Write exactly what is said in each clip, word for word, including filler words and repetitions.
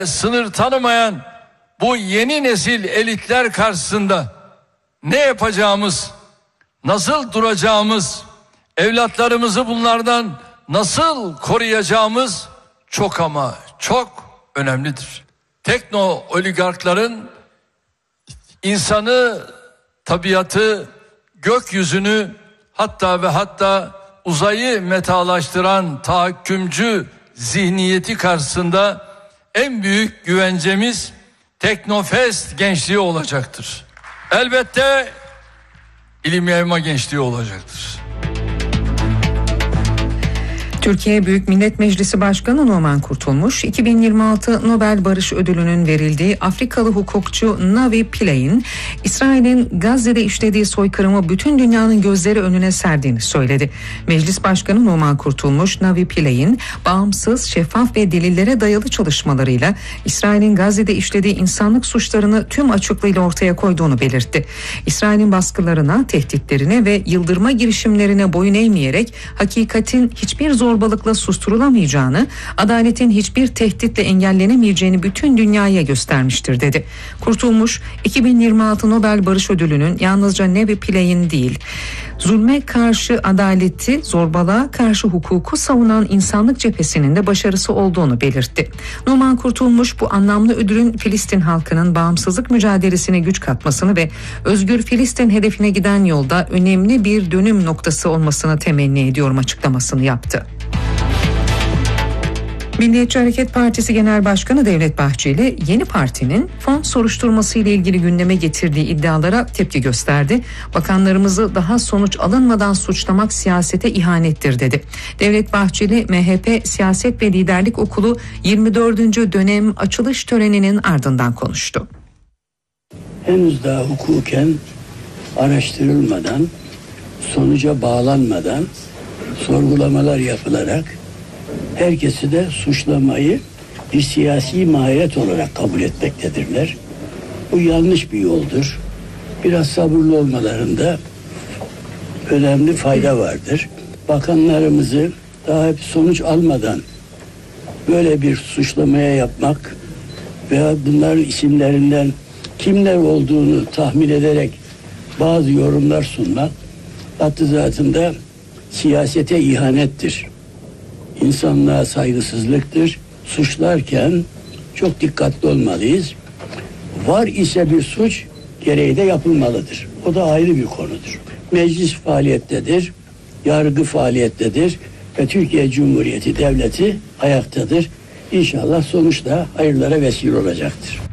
sınır tanımayan bu yeni nesil elitler karşısında ne yapacağımız, nasıl duracağımız, evlatlarımızı bunlardan nasıl koruyacağımız çok ama çok önemlidir. Tekno oligarkların insanı, tabiatı, gökyüzünü, hatta ve hatta uzayı metalaştıran tahakkümcü zihniyeti karşısında en büyük güvencemiz Teknofest gençliği olacaktır. Elbette ilim yayma gençliği olacaktır. Türkiye Büyük Millet Meclisi Başkanı Numan Kurtulmuş, iki bin yirmi altı Nobel Barış Ödülü'nün verildiği Afrikalı hukukçu Navi Pilley'in İsrail'in Gazze'de işlediği soykırımı bütün dünyanın gözleri önüne serdiğini söyledi. Meclis Başkanı Numan Kurtulmuş, Navi Pilley'in bağımsız, şeffaf ve delillere dayalı çalışmalarıyla İsrail'in Gazze'de işlediği insanlık suçlarını tüm açıklığıyla ortaya koyduğunu belirtti. İsrail'in baskılarına, tehditlerine ve yıldırma girişimlerine boyun eğmeyerek hakikatin hiçbir zor zorbalıkla susturulamayacağını, adaletin hiçbir tehditle engellenemeyeceğini bütün dünyaya göstermiştir dedi. Kurtulmuş, iki bin yirmi altı Nobel Barış Ödülü'nün yalnızca Navi Pilley'in değil, zulme karşı adaleti, zorbalığa karşı hukuku savunan insanlık cephesinin de başarısı olduğunu belirtti. Numan Kurtulmuş, bu anlamlı ödülün Filistin halkının bağımsızlık mücadelesine güç katmasını ve özgür Filistin hedefine giden yolda önemli bir dönüm noktası olmasını temenni ediyorum açıklamasını yaptı. Milliyetçi Hareket Partisi Genel Başkanı Devlet Bahçeli, yeni partinin fon soruşturması ile ilgili gündeme getirdiği iddialara tepki gösterdi. Bakanlarımızı daha sonuç alınmadan suçlamak siyasete ihanettir dedi. Devlet Bahçeli, M H P Siyaset ve Liderlik Okulu yirmi dördüncü dönem açılış töreninin ardından konuştu. Henüz daha hukuken araştırılmadan, sonuca bağlanmadan sorgulamalar yapılarak herkesi de suçlamayı bir siyasi mahiyet olarak kabul etmektedirler. Bu yanlış bir yoldur. Biraz sabırlı olmalarında önemli fayda vardır. Bakanlarımızı daha hep sonuç almadan böyle bir suçlamaya yapmak veya bunların isimlerinden kimler olduğunu tahmin ederek bazı yorumlar sunmak hattı zatında siyasete ihanettir. İnsanlığa saygısızlıktır. Suçlarken çok dikkatli olmalıyız. Var ise bir suç, gereği de yapılmalıdır. O da ayrı bir konudur. Meclis faaliyettedir, yargı faaliyettedir ve Türkiye Cumhuriyeti Devleti ayaktadır. İnşallah sonuçta hayırlara vesile olacaktır.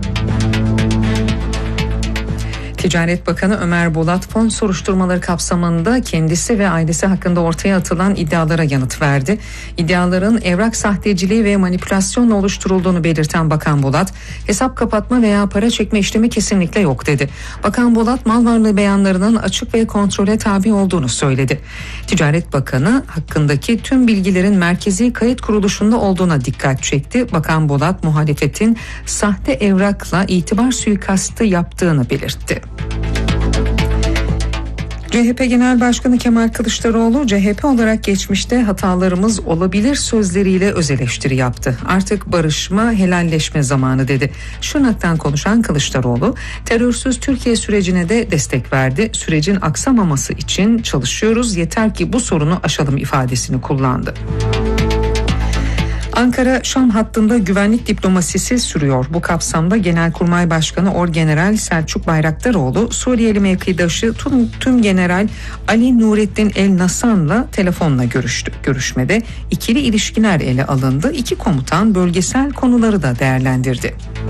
Ticaret Bakanı Ömer Bolat, fon soruşturmaları kapsamında kendisi ve ailesi hakkında ortaya atılan iddialara yanıt verdi. İddiaların evrak sahteciliği ve manipülasyonla oluşturulduğunu belirten Bakan Bolat, hesap kapatma veya para çekme işlemi kesinlikle yok dedi. Bakan Bolat, mal varlığı beyanlarının açık ve kontrole tabi olduğunu söyledi. Ticaret Bakanı hakkındaki tüm bilgilerin Merkezi Kayıt Kuruluşu'nda olduğuna dikkat çekti. Bakan Bolat, muhalefetin sahte evrakla itibar suikastı yaptığını belirtti. C H P Genel Başkanı Kemal Kılıçdaroğlu, C H P olarak geçmişte hatalarımız olabilir sözleriyle öz eleştiri yaptı. Artık barışma, helalleşme zamanı dedi. Şırnak'tan konuşan Kılıçdaroğlu, terörsüz Türkiye sürecine de destek verdi. Sürecin aksamaması için çalışıyoruz, yeter ki bu sorunu aşalım ifadesini kullandı. Ankara-Şam hattında güvenlik diplomasisi sürüyor. Bu kapsamda Genelkurmay Başkanı Orgeneral Selçuk Bayraktaroğlu, Suriyeli mevkidaşı Tüm, Tüm General Ali Nurettin El Nasan'la telefonla görüştü. Görüşmede ikili ilişkiler ele alındı. İki komutan bölgesel konuları da değerlendirdi.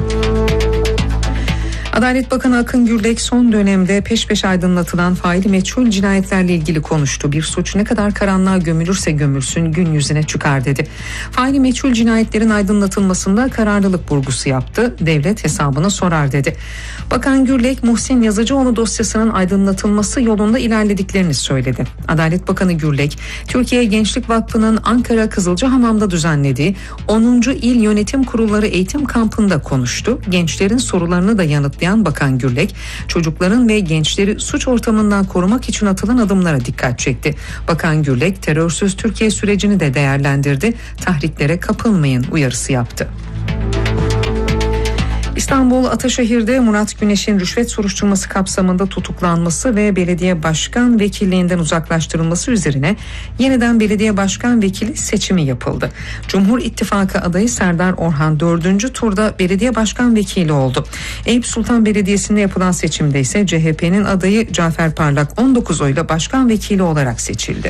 Adalet Bakanı Akın Gürlek son dönemde peş peşe aydınlatılan faili meçhul cinayetlerle ilgili konuştu. Bir suç ne kadar karanlığa gömülürse gömülsün gün yüzüne çıkar dedi. Faili meçhul cinayetlerin aydınlatılmasında kararlılık vurgusu yaptı. Devlet hesabını sorar dedi. Bakan Gürlek, Muhsin Yazıcıoğlu dosyasının aydınlatılması yolunda ilerlediklerini söyledi. Adalet Bakanı Gürlek, Türkiye Gençlik Vakfı'nın Ankara Kızılcahamam'da düzenlediği onuncu İl Yönetim Kurulları Eğitim Kampı'nda konuştu. Gençlerin sorularını da yanıtlayan Bakan Gürlek, çocukların ve gençleri suç ortamından korumak için atılan adımlara dikkat çekti. Bakan Gürlek, terörsüz Türkiye sürecini de değerlendirdi. Tahriklere kapılmayın uyarısı yaptı. İstanbul Ataşehir'de Murat Güneş'in rüşvet soruşturması kapsamında tutuklanması ve belediye başkan vekilliğinden uzaklaştırılması üzerine yeniden belediye başkan vekili seçimi yapıldı. Cumhur İttifakı adayı Serdar Orhan dördüncü turda belediye başkan vekili oldu. Eyüp Sultan Belediyesi'nde yapılan seçimde ise C H P'nin adayı Cafer Parlak on dokuz oyla başkan vekili olarak seçildi.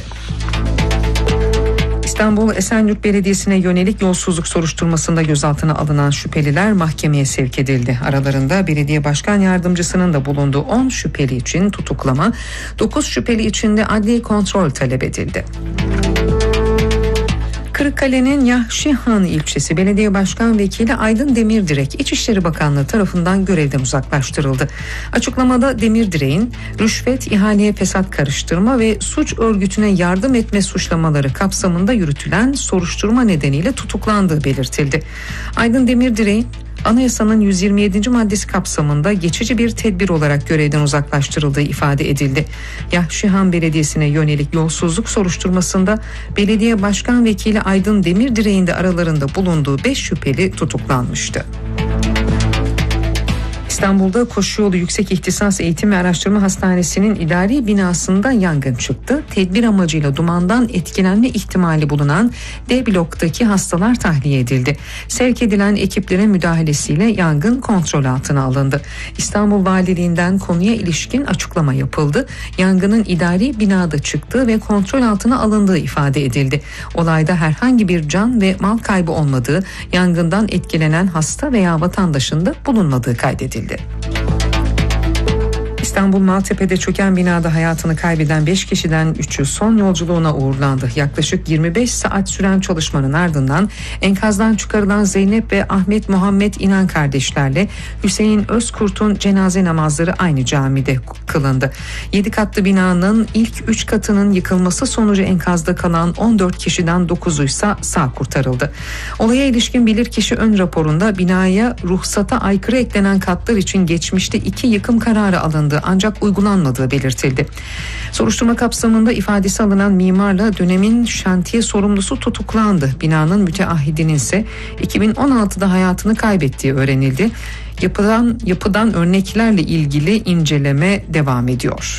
İstanbul Esenyurt Belediyesi'ne yönelik yolsuzluk soruşturmasında gözaltına alınan şüpheliler mahkemeye sevk edildi. Aralarında belediye başkan yardımcısının da bulunduğu on şüpheli için tutuklama, dokuz şüpheli için de adli kontrol talep edildi. Kırıkkale'nin Yahşihan ilçesi belediye başkan vekili Aydın Demirdirek İçişleri Bakanlığı tarafından görevden uzaklaştırıldı. Açıklamada Demirdirek'in rüşvet, ihaleye fesat karıştırma ve suç örgütüne yardım etme suçlamaları kapsamında yürütülen soruşturma nedeniyle tutuklandığı belirtildi. Aydın Demirdirek'in Anayasanın yüz yirmi yedinci maddesi kapsamında geçici bir tedbir olarak görevden uzaklaştırıldığı ifade edildi. Yahşihan Belediyesi'ne yönelik yolsuzluk soruşturmasında belediye başkan vekili Aydın Demirdirek'in de aralarında bulunduğu beş şüpheli tutuklanmıştı. İstanbul'da Koşuyolu Yüksek İhtisas Eğitim ve Araştırma Hastanesi'nin idari binasında yangın çıktı. Tedbir amacıyla dumandan etkilenme ihtimali bulunan D bloktaki hastalar tahliye edildi. Sevk edilen ekiplerin müdahalesiyle yangın kontrol altına alındı. İstanbul Valiliğinden konuya ilişkin açıklama yapıldı. Yangının idari binada çıktığı ve kontrol altına alındığı ifade edildi. Olayda herhangi bir can ve mal kaybı olmadığı, yangından etkilenen hasta veya vatandaşın da bulunmadığı kaydedildi. İstanbul Maltepe'de çöken binada hayatını kaybeden beş kişiden üçü son yolculuğuna uğurlandı. Yaklaşık yirmi beş saat süren çalışmanın ardından enkazdan çıkarılan Zeynep ve Ahmet Muhammed İnan kardeşlerle Hüseyin Özkurt'un cenaze namazları aynı camide kılındı. yedi katlı binanın ilk üç katının yıkılması sonucu enkazda kalan on dört kişiden dokuzuysa sağ kurtarıldı. Olaya ilişkin bilirkişi ön raporunda binaya ruhsata aykırı eklenen katlar için geçmişte iki yıkım kararı alındı ancak uygulanmadığı belirtildi. Soruşturma kapsamında ifadesi alınan mimarla dönemin şantiye sorumlusu tutuklandı. Binanın müteahhidinin ise iki bin on altıda hayatını kaybettiği öğrenildi. Yapılan, yapıdan örneklerle ilgili inceleme devam ediyor.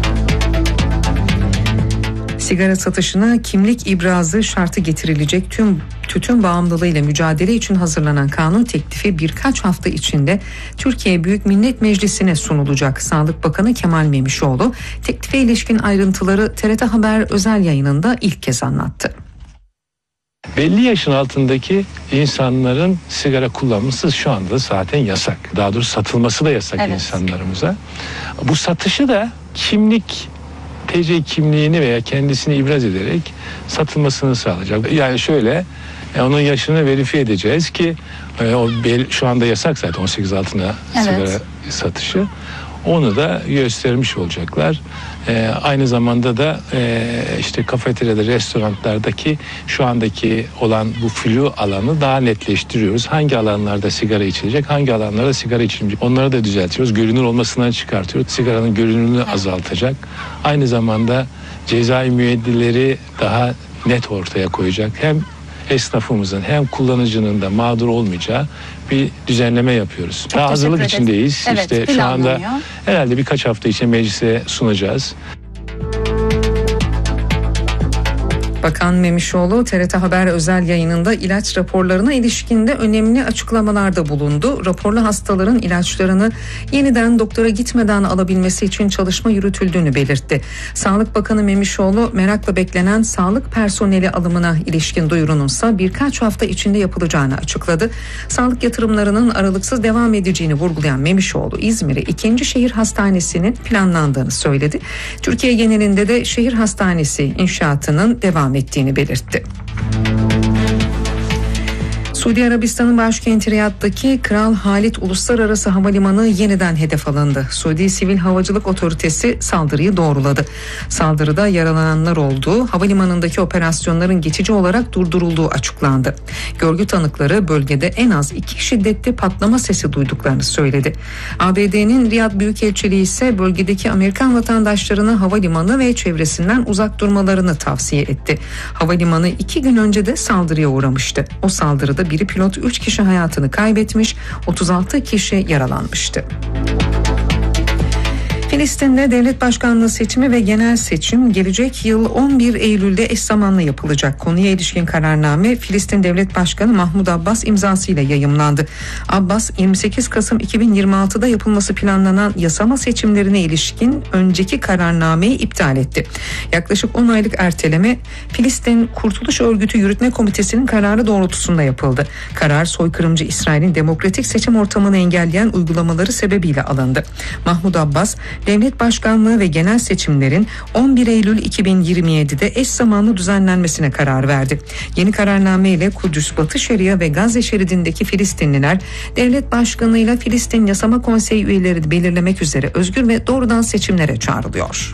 Sigara satışına kimlik ibrazı şartı getirilecek tüm tütün bağımlılığıyla mücadele için hazırlanan kanun teklifi birkaç hafta içinde Türkiye Büyük Millet Meclisi'ne sunulacak. Sağlık Bakanı Kemal Memişoğlu teklife ilişkin ayrıntıları T R T Haber özel yayınında ilk kez anlattı. Belli yaşın altındaki insanların sigara kullanması şu anda zaten yasak. Daha doğrusu satılması da yasak, evet, insanlarımıza. Bu satışı da kimlik T C kimliğini veya kendisini ibraz ederek satılmasını sağlayacak. Yani şöyle, onun yaşını verifiye edeceğiz ki o şu anda yasak zaten on sekiz altına, evet, sigara satışı. Onu da göstermiş olacaklar. Ee, aynı zamanda da e, işte kafeteryada, restoranlardaki şu andaki olan bu flu alanı daha netleştiriyoruz. Hangi alanlarda sigara içilecek, hangi alanlarda sigara içilmeyecek, onları da düzeltiyoruz. Görünür olmasından çıkartıyoruz. Sigaranın görünürlüğünü azaltacak. Aynı zamanda cezai müeyyidleri daha net ortaya koyacak. Hem esnafımızın hem kullanıcının da mağdur olmayacağı bir düzenleme yapıyoruz. Çok daha hazırlık ederiz. içindeyiz. Evet, işte şu anda herhalde birkaç hafta içinde meclise sunacağız. Bakan Memişoğlu T R T Haber özel yayınında ilaç raporlarına ilişkinde önemli açıklamalarda bulundu. Raporlu hastaların ilaçlarını yeniden doktora gitmeden alabilmesi için çalışma yürütüldüğünü belirtti. Sağlık Bakanı Memişoğlu merakla beklenen sağlık personeli alımına ilişkin duyurununsa birkaç hafta içinde yapılacağını açıkladı. Sağlık yatırımlarının aralıksız devam edeceğini vurgulayan Memişoğlu İzmir'e ikinci şehir hastanesinin planlandığını söyledi. Türkiye genelinde de şehir hastanesi inşaatının devam ettiğini belirtti. Suudi Arabistan'ın başkenti Riyad'daki Kral Halid Uluslararası Havalimanı yeniden hedef alındı. Suudi Sivil Havacılık Otoritesi saldırıyı doğruladı. Saldırıda yaralananlar olduğu, havalimanındaki operasyonların geçici olarak durdurulduğu açıklandı. Görgü tanıkları bölgede en az iki şiddetli patlama sesi duyduklarını söyledi. A B D'nin Riyad Büyükelçiliği ise bölgedeki Amerikan vatandaşlarına havalimanı ve çevresinden uzak durmalarını tavsiye etti. Havalimanı iki gün önce de saldırıya uğramıştı. O saldırıda bir ilgili pilot üç kişi hayatını kaybetmiş, otuz altı kişi yaralanmıştı. Filistin'de devlet başkanlığı seçimi ve genel seçim gelecek yıl on bir Eylül'de eş zamanlı yapılacak. Konuya ilişkin kararname Filistin Devlet Başkanı Mahmud Abbas imzasıyla yayımlandı. Abbas yirmi sekiz Kasım iki bin yirmi altıda yapılması planlanan yasama seçimlerine ilişkin önceki kararnameyi iptal etti. Yaklaşık on aylık erteleme Filistin Kurtuluş Örgütü Yürütme Komitesi'nin kararı doğrultusunda yapıldı. Karar soykırımcı İsrail'in demokratik seçim ortamını engelleyen uygulamaları sebebiyle alındı. Mahmud Abbas devlet başkanlığı ve genel seçimlerin on bir Eylül iki bin yirmi yedide eş zamanlı düzenlenmesine karar verdi. Yeni kararname ile Kudüs, Batı Şeria ve Gazze şeridindeki Filistinliler devlet başkanıyla Filistin Yasama Konseyi üyeleri belirlemek üzere özgür ve doğrudan seçimlere çağrılıyor.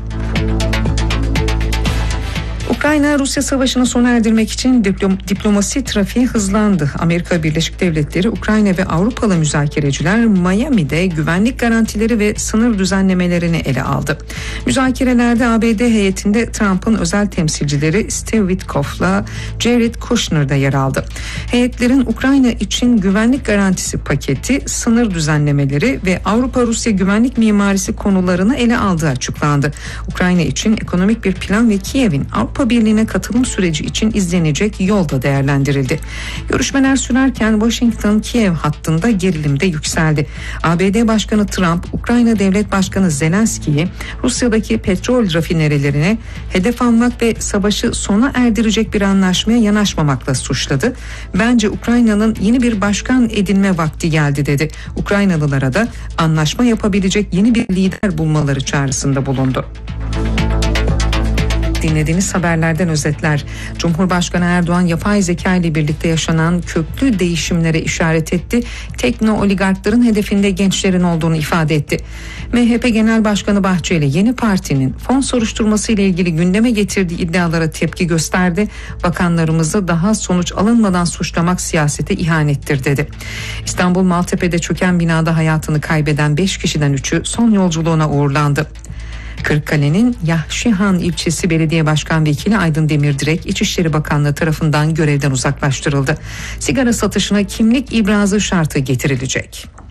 Ukrayna-Rusya savaşını sona erdirmek için diplom- diplomasi trafiği hızlandı. Amerika Birleşik Devletleri, Ukrayna ve Avrupalı müzakereciler Miami'de güvenlik garantileri ve sınır düzenlemelerini ele aldı. Müzakerelerde A B D heyetinde Trump'ın özel temsilcileri Steve Witkoff'la Jared Kushner da yer aldı. Heyetlerin Ukrayna için güvenlik garantisi paketi, sınır düzenlemeleri ve Avrupa-Rusya güvenlik mimarisi konularını ele aldığı açıklandı. Ukrayna için ekonomik bir plan ve Kiev'in Avrupa Birliği'ne katılım süreci için izlenecek yol da değerlendirildi. Görüşmeler sürerken Washington-Kiev hattında gerilim de yükseldi. A B D Başkanı Trump, Ukrayna Devlet Başkanı Zelenski'yi Rusya'daki petrol rafinerilerine hedef almak ve savaşı sona erdirecek bir anlaşmaya yanaşmamakla suçladı. Bence Ukrayna'nın yeni bir başkan edinme vakti geldi dedi. Ukraynalılara da anlaşma yapabilecek yeni bir lider bulmaları çağrısında bulundu. Dinlediğiniz haberlerden özetler. Cumhurbaşkanı Erdoğan yapay zeka ile birlikte yaşanan köklü değişimlere işaret etti. Tekno oligarkların hedefinde gençlerin olduğunu ifade etti. M H P Genel Başkanı Bahçeli yeni partinin fon soruşturması ile ilgili gündeme getirdiği iddialara tepki gösterdi. Bakanlarımızı daha sonuç alınmadan suçlamak siyasete ihanettir dedi. İstanbul Maltepe'de çöken binada hayatını kaybeden beş kişiden üçü son yolculuğuna uğurlandı. Kırıkkale'nin Yahşihan ilçesi belediye başkan vekili Aydın Demirdirek İçişleri Bakanlığı tarafından görevden uzaklaştırıldı. Sigara satışına kimlik ibrazı şartı getirilecek.